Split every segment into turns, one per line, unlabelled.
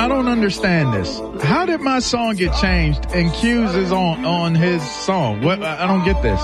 don't understand this. How did my song get changed and Q's is on his song? What? I don't get this.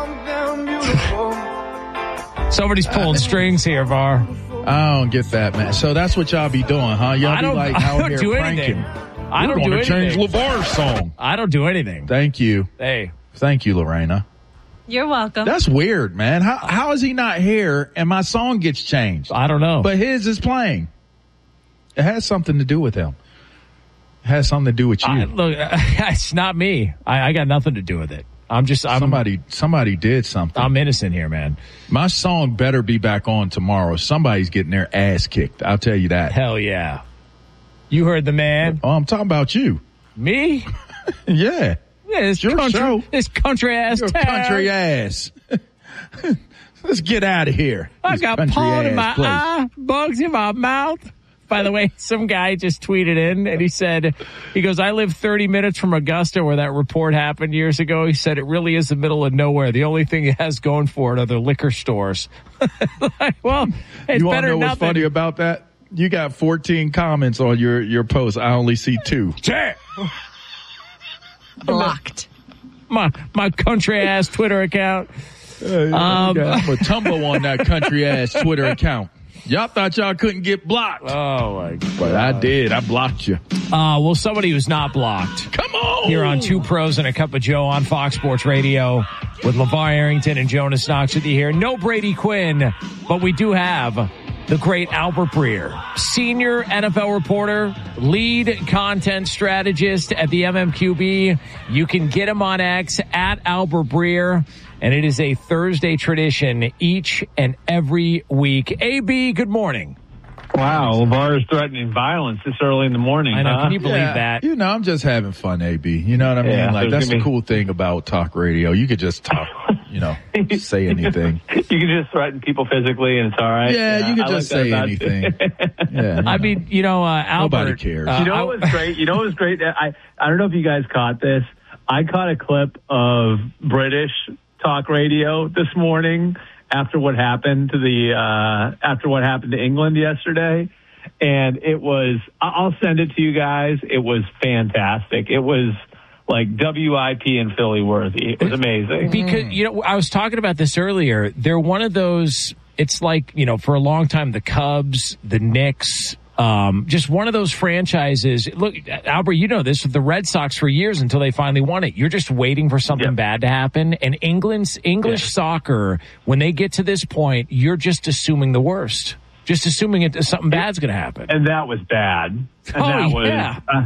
Somebody's pulling strings here, Var.
I don't get that, man. So that's what y'all be doing, huh? Y'all be like out here pranking.
I don't do anything.
Change LeVar's song.
I don't do anything.
Thank you.
Hey.
Thank you, Lorena.
You're welcome.
That's weird, man. How is he not here and my song gets changed?
I don't know.
But his is playing. It has something to do with him. It has something to do with you.
Look, it's not me. I got nothing to do with it.
Somebody did something.
I'm innocent here, man.
My song better be back on tomorrow. Somebody's getting their ass kicked. I'll tell you that.
Hell yeah. You heard the man.
Oh, I'm talking about you.
Me?
Yeah.
Yeah, this
your show.
This country ass
Your
town.
country ass. Let's get out of here.
I got pollen in my eye, bugs in my mouth. By the way, some guy just tweeted in and he goes, I live 30 minutes from Augusta where that report happened years ago. He said it really is the middle of nowhere. The only thing it has going for it are the liquor stores. Well, it's
you want
better
to know what's funny about that? You got 14 comments on your post. I only see 2.
Blocked.
My country ass Twitter account.
I'm gonna tumble on that country ass Twitter account. Y'all thought y'all couldn't get blocked.
Oh my God.
But I did. I blocked you.
Well, somebody who's not blocked.
Come on.
Here on Two Pros and a Cup of Joe on Fox Sports Radio with LeVar Arrington and Jonas Knox with you here. No Brady Quinn, but we do have the great Albert Breer, senior NFL reporter, lead content strategist at the MMQB. You can get him on X at Albert Breer, and it is a Thursday tradition each and every week. AB, good morning.
Wow, LeVar is threatening violence this early in the morning.
I know.
Huh?
Can you believe that?
You know, I'm just having fun, AB. You know what I mean?
Yeah,
like, that's the cool thing about talk radio. You could just talk, say anything.
You can just threaten people physically and it's all right.
Yeah, you can just say anything. Yeah,
I mean, Albert.
Nobody cares.
You know what was great? You know what was great? I don't know if you guys caught this. I caught a clip of British talk radio this morning after what happened to England yesterday, and it was. I'll send it to you guys. It was fantastic. It was like WIP and Philly worthy. It was amazing.
Because I was talking about this earlier. They're one of those. It's like for a long time the Cubs, the Knicks. Just one of those franchises. Look, Albert, you know this with the Red Sox for years until they finally won it. You're just waiting for something bad to happen. And English soccer, when they get to this point, you're just assuming the worst. Just assuming something bad's going to happen.
And that was bad. And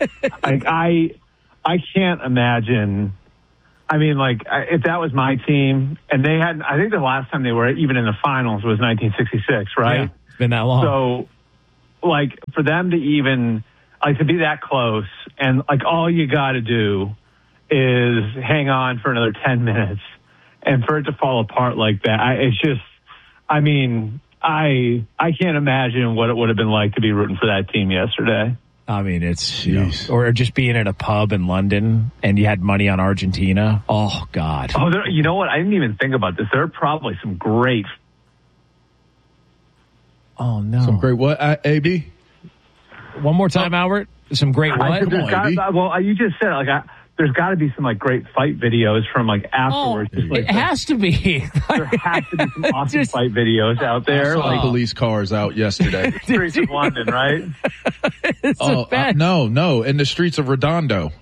I can't imagine. I mean, if that was my team, and they had, I think the last time they were even in the finals was 1966, right?
Yeah, it's been that long.
So, for them to even, to be that close, and, all you got to do is hang on for another 10 minutes, and for it to fall apart like that, it's just, I mean, I can't imagine what it would have been like to be rooting for that team yesterday.
I mean, it's, or just being at a pub in London, and you had money on Argentina. Oh, God.
Oh, you know what? I didn't even think about this. There are probably some great.
Oh, no.
Some great what, AB?
One more time, Albert. Some great what?
You just said there's got to be some great fight videos from afterwards.
It has to be.
There has to be some awesome fight videos out there.
I saw police cars out yesterday.
Streets of London, right?
No, in the streets of Redondo.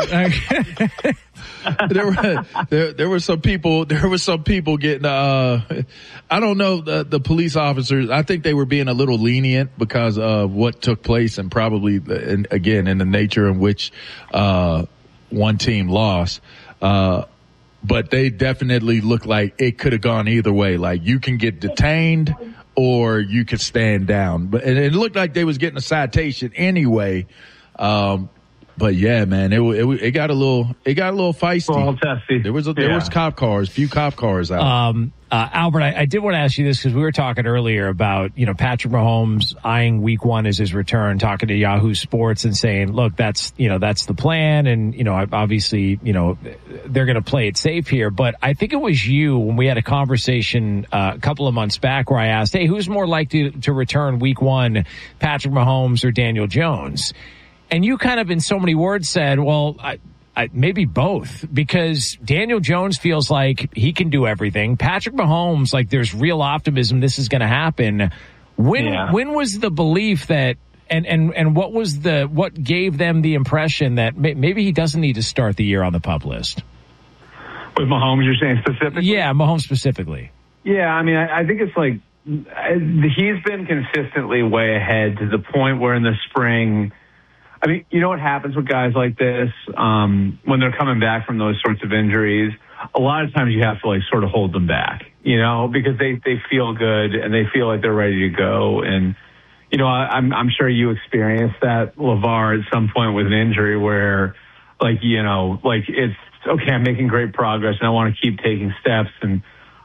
There were some people getting I don't know, the police officers, I think they were being a little lenient because of what took place, and probably again in the nature in which one team lost, but they definitely look like it could have gone either way. Like, you can get detained or you could stand down, but it looked like they was getting a citation anyway. But yeah, man, it got a little feisty.
Well, testy.
There was cop cars, few cop cars out.
Albert, I did want to ask you this because we were talking earlier about, Patrick Mahomes eyeing week 1 as his return, talking to Yahoo Sports and saying, look, that's the plan. And, obviously, they're going to play it safe here. But I think it was you when we had a conversation a couple of months back where I asked, hey, who's more likely to return week 1, Patrick Mahomes or Daniel Jones? And you kind of in so many words said, well, maybe both, because Daniel Jones feels like he can do everything. Patrick Mahomes, like there's real optimism this is going to happen. When was the belief that, and what gave them the impression that maybe he doesn't need to start the year on the PUP list?
With Mahomes, you're saying specifically?
Yeah, Mahomes specifically.
Yeah, I mean, I think it's like he's been consistently way ahead to the point where in the spring, I mean, you know what happens with guys like this when they're coming back from those sorts of injuries? A lot of times you have to like sort of hold them back, because they feel good and they feel like they're ready to go. And, I'm sure you experienced that, LeVar, at some point with an injury where it's okay, I'm making great progress and I want to keep taking steps. And,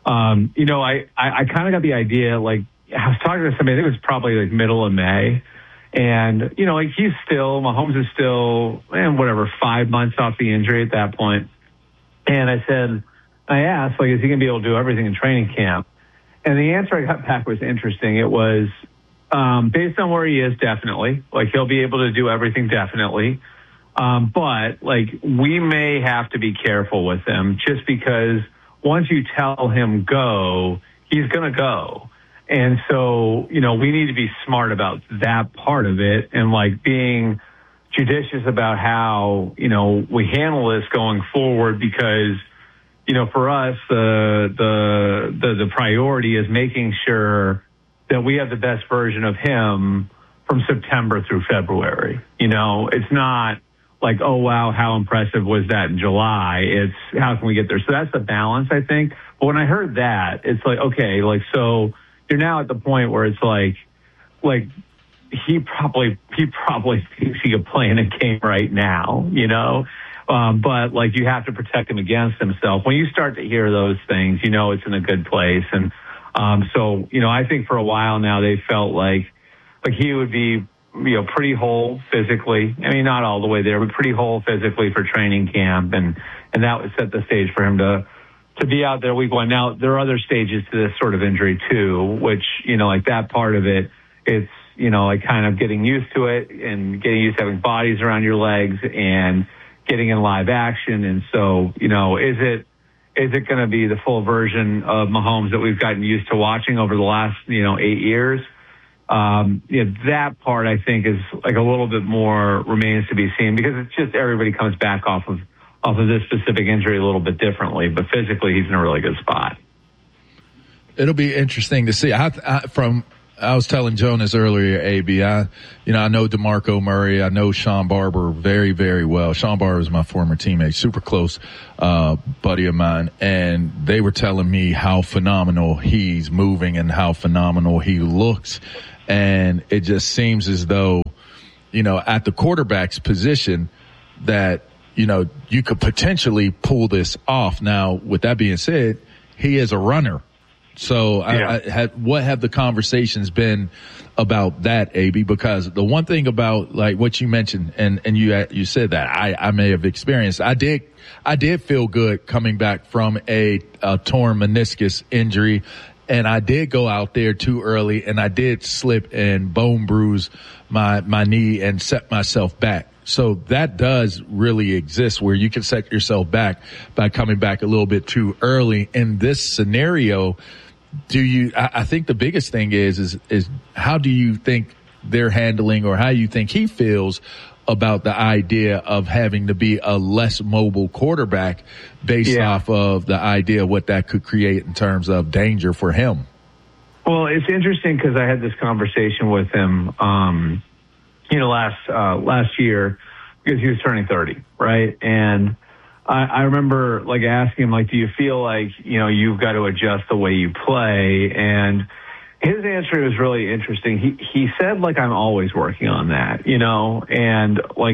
I kind of got the idea, like I was talking to somebody, I think it was probably like middle of May. And, Mahomes is still, 5 months off the injury at that point. And I asked, like, is he going to be able to do everything in training camp? And the answer I got back was interesting. It was, based on where he is, definitely. Like, he'll be able to do everything, definitely. But, like, we may have to be careful with him just because once you tell him go, he's going to go. And so, we need to be smart about that part of it and like being judicious about how, we handle this going forward because, for us, the priority is making sure that we have the best version of him from September through February. It's not like, oh, wow, how impressive was that in July? It's how can we get there? So that's the balance, I think. But when I heard that, it's like, okay, like, so you're now at the point where it's like he probably thinks he could play in a game right now, but like you have to protect him against himself. When you start to hear those things, it's in a good place. And so I think for a while now they felt like he would be pretty whole physically. I mean, not all the way there, but pretty whole physically for training camp, and that would set the stage for him to be out there week 1. Now, there are other stages to this sort of injury, too, which, like that part of it, it's, like kind of getting used to it and getting used to having bodies around your legs and getting in live action. And so, is it going to be the full version of Mahomes that we've gotten used to watching over the last, 8 years? That part, I think, is like a little bit more remains to be seen because it's just everybody comes back off of this specific injury a little bit differently, but physically he's in a really good spot.
It'll be interesting to see. I was telling Jonas earlier, AB, I know DeMarco Murray. I know Sean Barber very, very well. Sean Barber is my former teammate, super close, buddy of mine. And they were telling me how phenomenal he's moving and how phenomenal he looks. And it just seems as though, at the quarterback's position that, you could potentially pull this off. Now, with that being said, he is a runner. So what have the conversations been about that, AB? Because the one thing about like what you mentioned and you said that I may have experienced, I did feel good coming back from a torn meniscus injury. And I did go out there too early and I did slip and bone bruise my knee and set myself back. So that does really exist where you can set yourself back by coming back a little bit too early. In this scenario, I think the biggest thing is how do you think they're handling or how you think he feels about the idea of having to be a less mobile quarterback based off of the idea of what that could create in terms of danger for him?
Well, it's interesting because I had this conversation with him, last year because he was turning 30, right? And I remember like asking him, like, do you feel like, you've got to adjust the way you play? And his answer was really interesting. He said, like, I'm always working on that, and like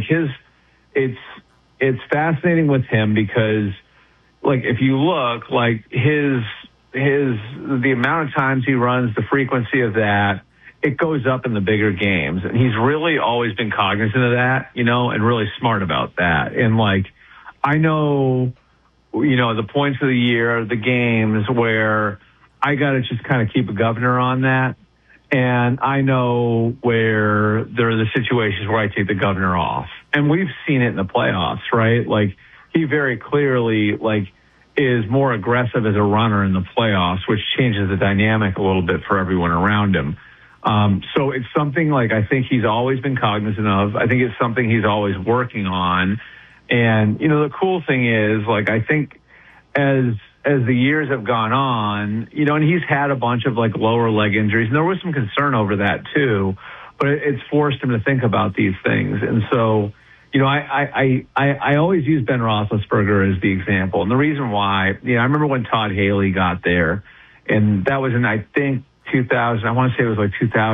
it's fascinating with him because like, if you look like his the amount of times he runs, the frequency of that, it goes up in the bigger games. And he's really always been cognizant of that, and really smart about that. And like, I know, the points of the year, the games where I got to just kind of keep a governor on that. And I know where there are the situations where I take the governor off. And we've seen it in the playoffs, right? Like, he very clearly, like, is more aggressive as a runner in the playoffs, which changes the dynamic a little bit for everyone around him. So it's something like I think he's always been cognizant of. I think it's something he's always working on. And, the cool thing is, like, I think as the years have gone on, and he's had a bunch of like lower leg injuries, and there was some concern over that too, but it's forced him to think about these things. And so, I always use Ben Roethlisberger as the example. And the reason why, I remember when Todd Haley got there, and that was in, I think, 2000, I want to say it was like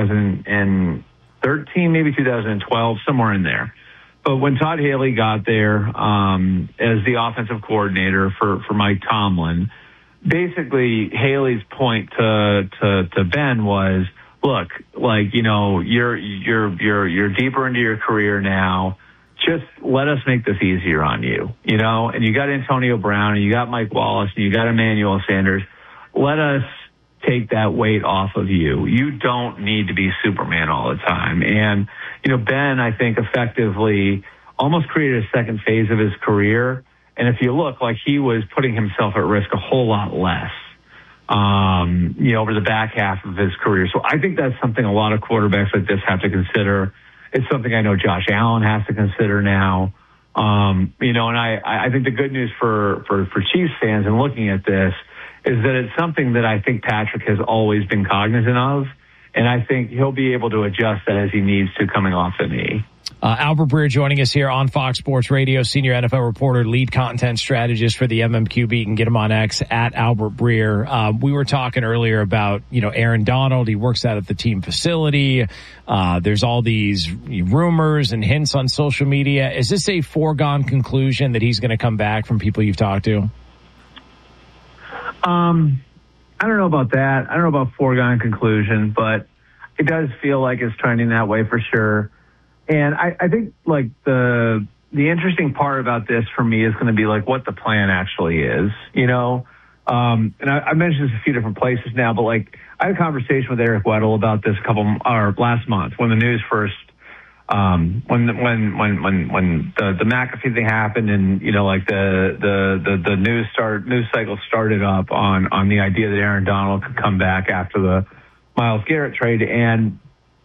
2013, maybe 2012, somewhere in there. But when Todd Haley got there as the offensive coordinator for Mike Tomlin, basically Haley's point to Ben was, look, like, you're deeper into your career now. Just let us make this easier on you, and you got Antonio Brown and you got Mike Wallace and you got Emmanuel Sanders. Let us take that weight off of you. You don't need to be Superman all the time. And, Ben, I think, effectively almost created a second phase of his career. And if you look, like, he was putting himself at risk a whole lot less, over the back half of his career. So I think that's something a lot of quarterbacks like this have to consider. It's something I know Josh Allen has to consider now. And I think the good news for Chiefs fans in looking at this is that it's something that I think Patrick has always been cognizant of, and I think he'll be able to adjust that as he needs to coming off the knee.
Albert Breer joining us here on Fox Sports Radio, senior NFL reporter, lead content strategist for the MMQB. You can get him on X at Albert Breer. We were talking earlier about, Aaron Donald. He works out at the team facility. There's all these rumors and hints on social media. Is this a foregone conclusion that he's going to come back from people you've talked to?
I don't know about that. I don't know about foregone conclusion, but it does feel like it's trending that way for sure. And I think, like, the interesting part about this for me is going to be, like, what the plan actually is, And I mentioned this a few different places now, but, like, I had a conversation with Eric Weddle about this last month when the news first, when the McAfee thing happened, and the news cycle started up on the idea that Aaron Donald could come back after the Myles Garrett trade. And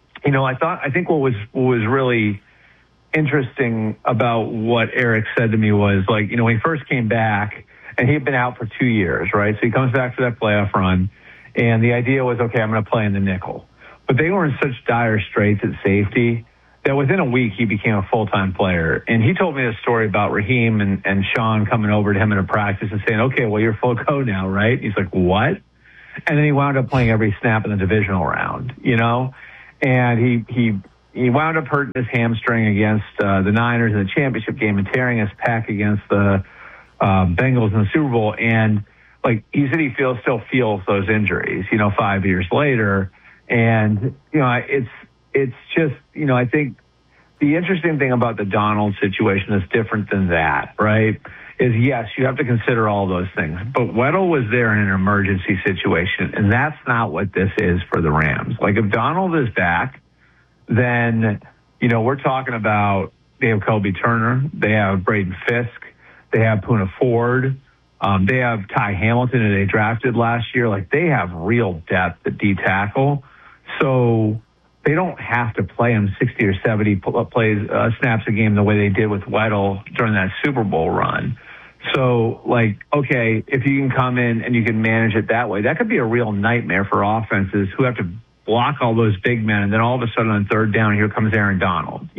I think what was really interesting about what Eric said to me was, like, when he first came back, and he had been out for 2 years, right? So he comes back for that playoff run, and the idea was, okay, I'm going to play in the nickel. But they were in such dire straits at safety that within a week he became a full-time player. And he told me a story about Raheem and Sean coming over to him in a practice and saying, okay, well, you're full go now, right? He's like, what? And then he wound up playing every snap in the divisional round, And he wound up hurting his hamstring against the Niners in the championship game and tearing his pec against the Bengals in the Super Bowl. And, like, he said he still feels those injuries, 5 years later. And, it's just, I think the interesting thing about the Donald situation is different than that, right? Is, yes, you have to consider all those things. But Weddle was there in an emergency situation, and that's not what this is for the Rams. Like, if Donald is back, then, we're talking about they have Kobe Turner, they have Braden Fisk, they have Poona Ford, they have Ty Hamilton, who they drafted last year. Like, they have real depth at D tackle. So they don't have to play him 60 or 70 snaps a game the way they did with Weddle during that Super Bowl run. So, like, okay, if you can come in and you can manage it that way, that could be a real nightmare for offenses who have to block all those big men, and then all of a sudden on third down, here comes Aaron Donald,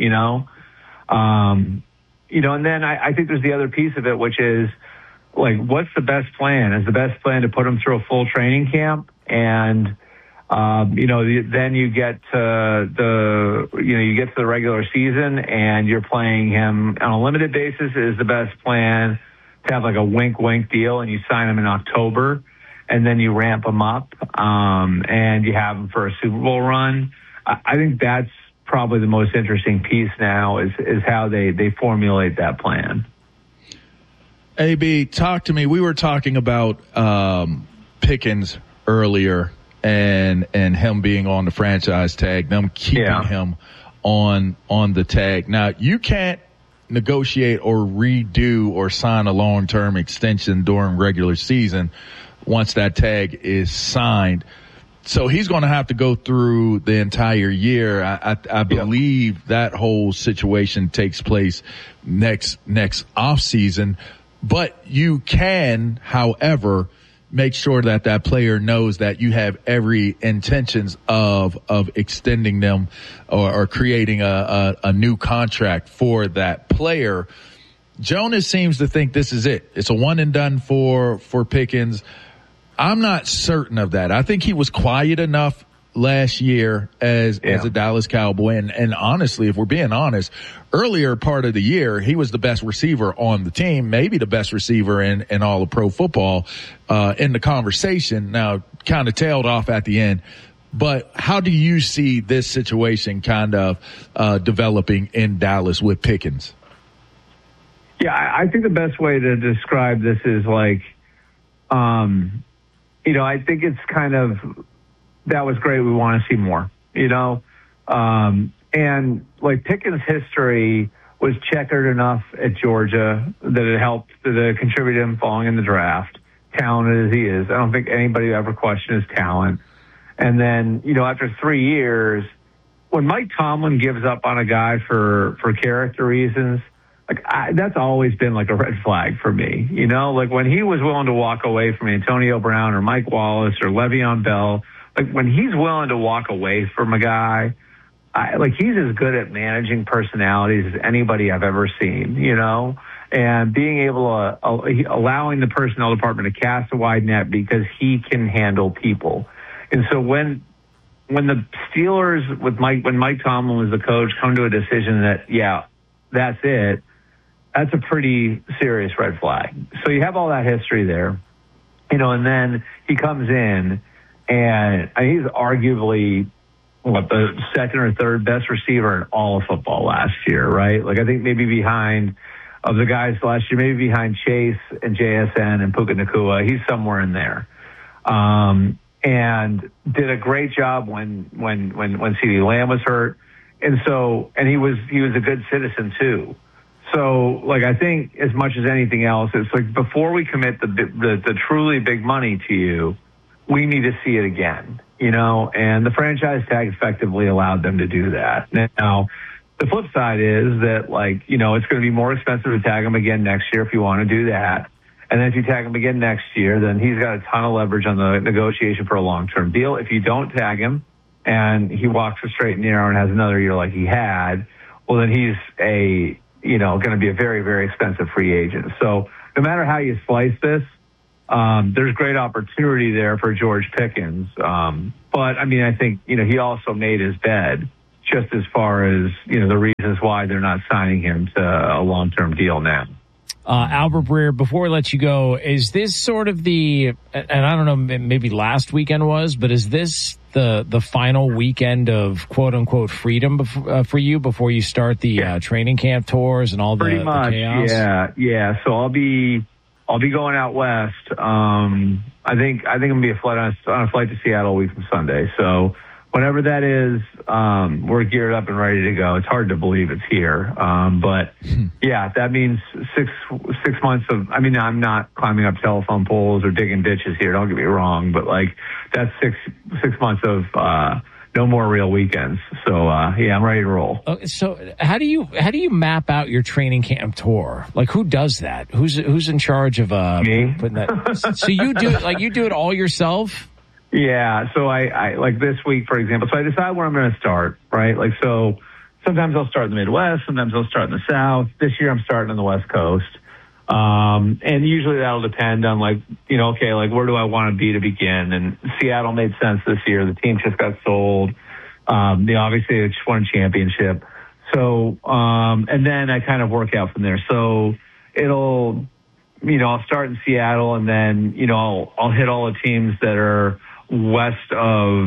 and then I think there's the other piece of it, which is, like, what's the best plan? Is the best plan to put him through a full training camp and then you get to the regular season and you're playing him on a limited basis? Is the best plan to have, like, a wink deal and you sign him in October and then you ramp them up, and you have them for a Super Bowl run. I think that's probably the most interesting piece now is how they formulate that plan.
AB, talk to me. We were talking about Pickens earlier and him being on the franchise tag, them keeping him on the tag. Now, you can't negotiate or redo or sign a long-term extension during regular season once that tag is signed. So he's going to have to go through the entire year. I believe that whole situation takes place next off season, but you can, however, make sure that player knows that you have every intentions of extending them or creating a new contract for that player. Jonas seems to think this is it. It's a one and done for Pickens. I'm not certain of that. I think he was quiet enough last year as a Dallas Cowboy. And honestly, if we're being honest, earlier part of the year, he was the best receiver on the team, maybe the best receiver in all of pro football, in the conversation. Now, kind of tailed off at the end. But how do you see this situation kind of developing in Dallas with Pickens?
Yeah, I think the best way to describe this is like, I think it's kind of, that was great. We want to see more, and like Pickens' history was checkered enough at Georgia that it helped, that it contributed him falling in the draft, talented as he is. I don't think anybody ever questioned his talent. And then, after 3 years, when Mike Tomlin gives up on a guy for character reasons, that's always been like a red flag for me, like when he was willing to walk away from Antonio Brown or Mike Wallace or Le'Veon Bell, like when he's willing to walk away from a guy, he's as good at managing personalities as anybody I've ever seen, and being able to, allowing the personnel department to cast a wide net because he can handle people. And so when the Steelers when Mike Tomlin was the coach come to a decision that, that's it, that's a pretty serious red flag. So you have all that history there, and then he comes in and he's arguably the second or third best receiver in all of football last year, right? Like I think maybe behind of the guys last year, maybe behind Chase and JSN and Puka Nacua, he's somewhere in there. And did a great job when CeeDee Lamb was hurt. And he was a good citizen too. So, I think as much as anything else, it's like before we commit the truly big money to you, we need to see it again, and the franchise tag effectively allowed them to do that. Now, the flip side is that, it's going to be more expensive to tag him again next year if you want to do that. And then if you tag him again next year, then he's got a ton of leverage on the negotiation for a long-term deal. If you don't tag him and he walks a straight and narrow and has another year like he had, well, then he's going to be a very, very expensive free agent. So no matter how you slice this, there's great opportunity there for George Pickens. But I think, he also made his bed just as far as, the reasons why they're not signing him to a long-term deal now.
Albert Breer, before we let you go, is this sort of and I don't know, maybe last weekend was, but is this the final weekend of quote unquote freedom for you before you start the training camp tours and all the chaos?
Yeah. So I'll be going out west. I think I'm gonna be on a flight to Seattle a week from Sunday. So whenever that is, we're geared up and ready to go. It's hard to believe it's here. But that means six months of, I'm not climbing up telephone poles or digging ditches here. Don't get me wrong. But that's six months of, no more real weekends. So, I'm ready to roll.
So how do you map out your training camp tour? Who does that? Who's in charge of,
me?
Putting that? So you do it all yourself?
Yeah, so I like this week, for example, so I decide where I'm going to start, right? So sometimes I'll start in the Midwest, sometimes I'll start in the South. This year I'm starting on the West Coast. And usually that'll depend on where do I want to be to begin? And Seattle made sense this year. The team just got sold. Obviously they just won a championship. So, and then I kind of work out from there. So it'll I'll start in Seattle, and then, I'll hit all the teams that are west of,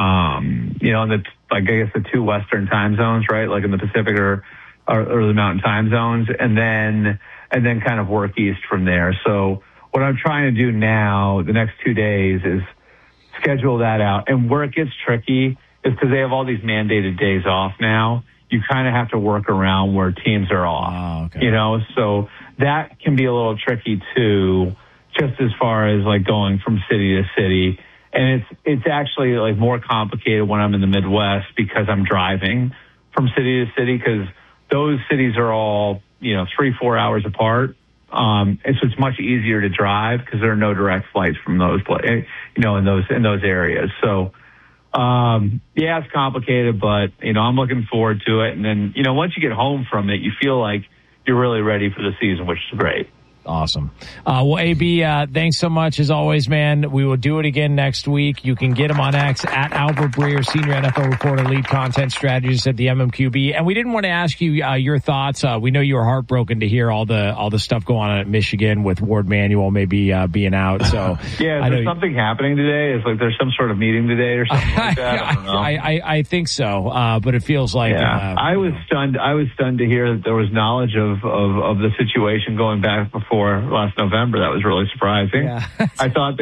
I guess the two Western time zones, right? Like in the Pacific or the Mountain time zones, and then kind of work east from there. So what I'm trying to do now, the next 2 days, is schedule that out. And where it gets tricky is because they have all these mandated days off now. You kind of have to work around where teams are off,
okay.
So that can be a little tricky too, just as far as like going from city to city. And it's actually like more complicated when I'm in the Midwest because I'm driving from city to city, because those cities are all, 3-4 hours apart. And so it's much easier to drive because there are no direct flights from those, in those areas. So, it's complicated, but, I'm looking forward to it. And then, once you get home from it, you feel like you're really ready for the season, which is great.
Awesome. Well, AB, thanks so much as always, man. We will do it again next week. You can get him on X at Albert Breer, senior NFL reporter, lead content strategist at the MMQB. And we didn't want to ask you your thoughts. We know you were heartbroken to hear all the stuff going on at Michigan with Ward Manuel maybe being out. So
is there something happening today? Is like there's some sort of meeting today or something like that? I don't know.
I think so, but it feels like
I was stunned. I was stunned to hear that there was knowledge of the situation going back before last November. That was really surprising.
Yeah.
I thought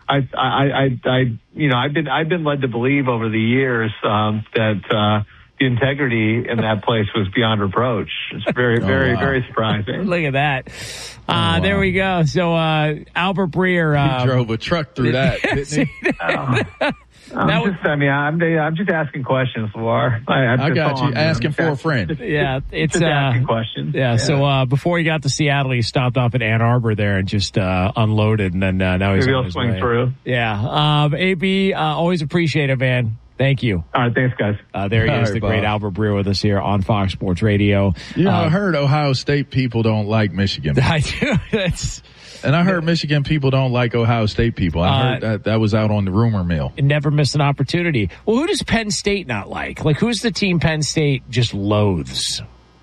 I've been led to believe over the years that the integrity in that place was beyond reproach. It's very, very surprising.
Look at that. There we go. So Albert Breer,
he drove a truck through that, didn't he?
I'm just asking questions, Lamar.
I got you asking for a friend.
Yeah, it's
just asking questions.
Yeah. So before he got to Seattle, he stopped off at Ann Arbor there and just unloaded, and then now he's on his way.
Through.
Yeah. AB, always appreciate it, man. Thank you.
All right, thanks, guys.
There he is, the great Albert Breer with us here on Fox Sports Radio.
I heard Ohio State people don't like Michigan.
I do.
And I heard Michigan people don't like Ohio State people. I heard that was out on the rumor mill.
Never missed an opportunity. Well, who does Penn State not like? Like, who's the team Penn State just loathes?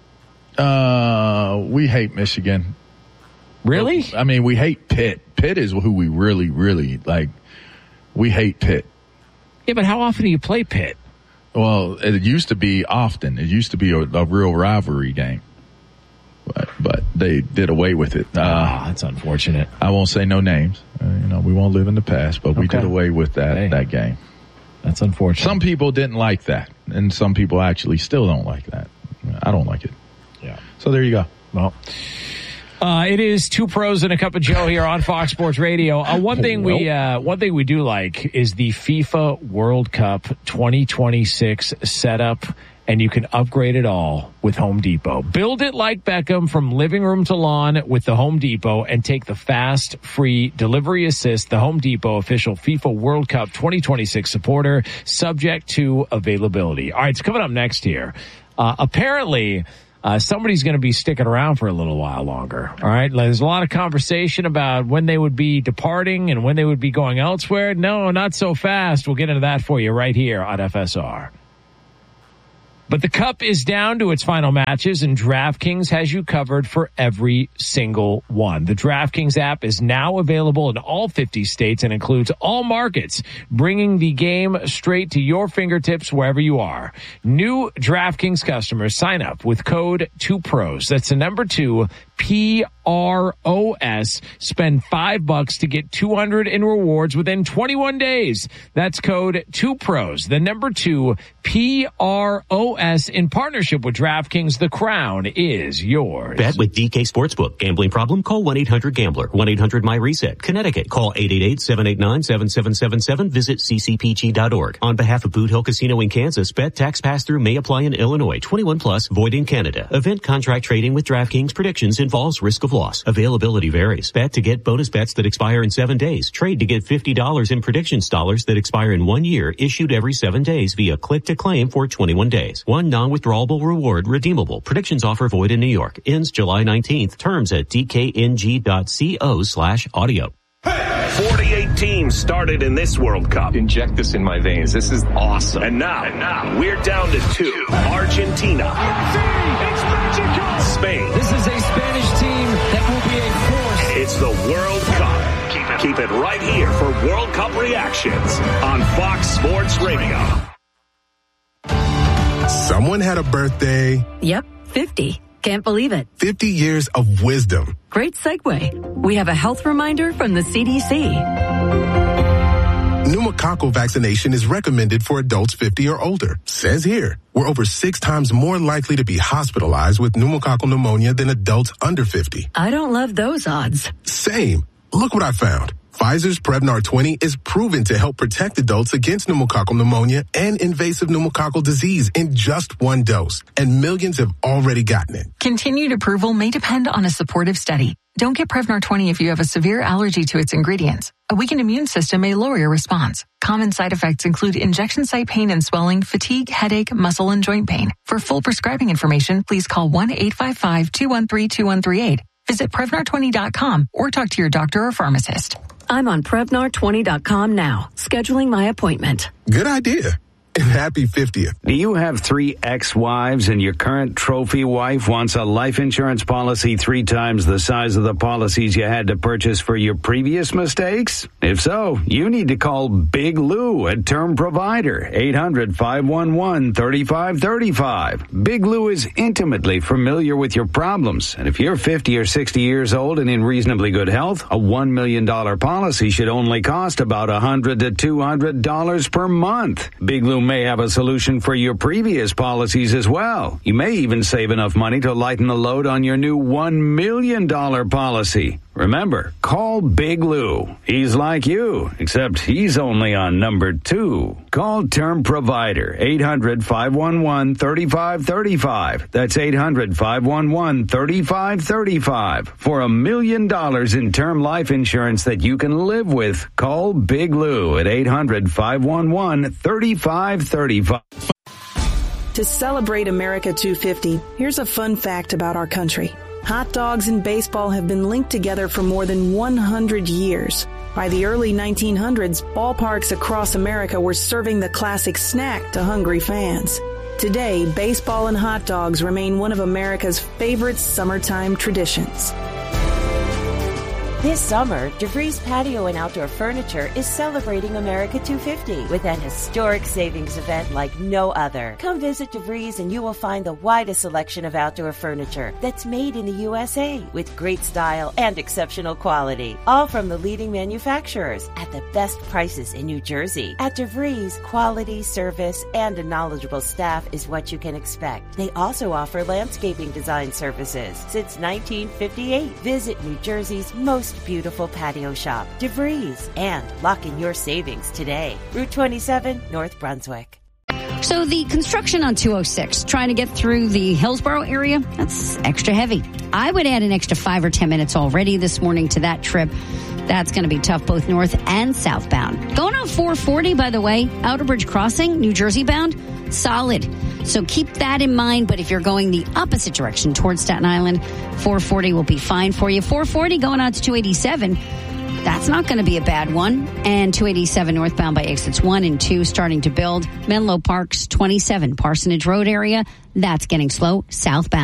We hate Michigan.
Really?
I mean, we hate Pitt. Pitt is who we really, really like. We hate Pitt.
Yeah, but how often do you play Pitt?
Well, it used to be often. It used to be a real rivalry game. But they did away with it.
That's unfortunate.
I won't say no names. We won't live in the past, but we did away with that game.
That's unfortunate.
Some people didn't like that, and some people actually still don't like that. I don't like it.
Yeah.
So there you go.
Well, it is Two Pros and a Cup of Joe here on Fox Sports Radio. One thing we do like is the FIFA World Cup 2026 setup. And you can upgrade it all with Home Depot. Build it like Beckham from living room to lawn with the Home Depot and take the fast, free delivery assist, the Home Depot official FIFA World Cup 2026 supporter, subject to availability. All right, it's coming up next here. Apparently, somebody's going to be sticking around for a little while longer. All right. There's a lot of conversation about when they would be departing and when they would be going elsewhere. No, not so fast. We'll get into that for you right here on FSR. But the Cup is down to its final matches, and DraftKings has you covered for every single one. The DraftKings app is now available in all 50 states and includes all markets, bringing the game straight to your fingertips wherever you are. New DraftKings customers sign up with code 2PROS. That's the number 2, PROS. Spend $5 to get $200 in rewards within 21 days. That's code 2PROS. The number 2, PROS. In partnership with DraftKings, the crown is yours.
Bet with DK Sportsbook. Gambling problem? Call 1-800-GAMBLER. 1-800-MyReset. Connecticut. Call 888-789-7777. Visit ccpg.org. On behalf of Boot Hill Casino in Kansas, bet tax pass-through may apply in Illinois. 21 plus, void in Canada. Event contract trading with DraftKings predictions involves risk of loss. Availability varies. Bet to get bonus bets that expire in 7 days. Trade to get $50 in predictions dollars that expire in 1 year, issued every 7 days via click to claim for 21 days. One non-withdrawable reward redeemable. Predictions offer void in New York. Ends July 19th. Terms at dkng.co/audio.
48 teams started in this World Cup.
Inject this in my veins. This is awesome.
And now we're down to 2. Argentina.
It's magical.
Spain.
This is a Spanish team that will be a force.
It's the World Cup. Keep it right here for World Cup reactions on Fox Sports Radio.
Someone had a birthday.
Yep, 50. Can't believe it.
50 years of wisdom.
Great segue. We have a health reminder from the CDC.
Pneumococcal vaccination is recommended for adults 50 or older. Says here, we're over 6 times more likely to be hospitalized with pneumococcal pneumonia than adults under 50.
I don't love those odds.
Same. Look what I found. Pfizer's Prevnar 20 is proven to help protect adults against pneumococcal pneumonia and invasive pneumococcal disease in just 1 dose. And millions have already gotten it.
Continued approval may depend on a supportive study. Don't get Prevnar 20 if you have a severe allergy to its ingredients. A weakened immune system may lower your response. Common side effects include injection site pain and swelling, fatigue, headache, muscle, and joint pain. For full prescribing information, please call 1-855-213-2138. Visit Prevnar20.com or talk to your doctor or pharmacist. I'm on Prevnar20.com now, scheduling my appointment.
Good idea. And happy 50th.
Do you have 3 ex-wives and your current trophy wife wants a life insurance policy 3 times the size of the policies you had to purchase for your previous mistakes? If so, you need to call Big Lou at Term Provider, 800-511-3535. Big Lou is intimately familiar with your problems, and if you're 50 or 60 years old and in reasonably good health, a $1 million policy should only cost about $100 to $200 per month. Big Lou may have a solution for your previous policies as well. You may even save enough money to lighten the load on your new $1 million policy. Remember, call Big Lou. He's like you, except he's only on number 2. Call Term Provider, 800-511-3535. That's 800-511-3535. For $1 million in term life insurance that you can live with, call Big Lou at 800-511-3535.
To celebrate America 250, here's a fun fact about our country. Hot dogs and baseball have been linked together for more than 100 years. By the early 1900s, ballparks across America were serving the classic snack to hungry fans. Today, baseball and hot dogs remain one of America's favorite summertime traditions.
This summer, DeVries Patio and Outdoor Furniture is celebrating America 250 with an historic savings event like no other. Come visit DeVries and you will find the widest selection of outdoor furniture that's made in the USA with great style and exceptional quality. All from the leading manufacturers at the best prices in New Jersey. At DeVries, quality, service, and a knowledgeable staff is what you can expect. They also offer landscaping design services since 1958. Visit New Jersey's most beautiful patio shop, DeVries, and lock in your savings today. Route 27, North Brunswick.
So the construction on 206, trying to get through the Hillsborough area, that's extra heavy. I would add an extra 5 or 10 minutes already this morning to that trip. That's going to be tough, both north and southbound. Going on 440, by the way, Outer Bridge Crossing, New Jersey bound, solid. So keep that in mind. But if you're going the opposite direction towards Staten Island, 440 will be fine for you. 440 going on to 287. That's not going to be a bad one. And 287 northbound by exits 1 and 2 starting to build. Menlo Park's 27 Parsonage Road area. That's getting slow southbound.